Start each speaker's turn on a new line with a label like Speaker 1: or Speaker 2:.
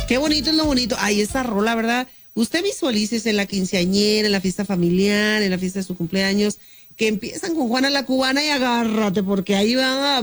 Speaker 1: Qué bonito es lo bonito. Ay, esa rola, ¿verdad? Usted visualice en la quinceañera, en la fiesta familiar, en la fiesta de su cumpleaños, que empiezan con Juana la Cubana y agárrate, porque ahí van a